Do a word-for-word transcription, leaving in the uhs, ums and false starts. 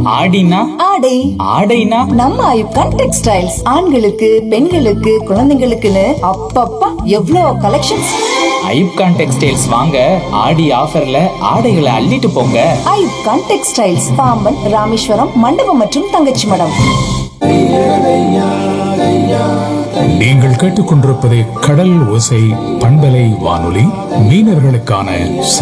ஆடினா ஆடை ஆடைனா நம்ம ஐப்கான் டெக்ஸ்டைல்ஸ் ஆண்களுக்கு பெண்களுக்கு குழந்தைங்களுக்குன்னு அப்பப்பா எவ்வளோ கலெக்ஷன்ஸ். ஐப்கான் டெக்ஸ்டைல்ஸ் வாங்க ஆடி ஆஃபர்ல ஆடைகளை அள்ளிட்டு போங்க. ஐப்கான் டெக்ஸ்டைல்ஸ் பாம்பன் ராமேஸ்வரம் மண்டபம் மற்றும் தங்கச்சி மடம். நீங்கள் கேட்டுக்கொண்டிருப்பது கடல் ஓசை பண்பலை வானொலி மீனவர்களுக்கான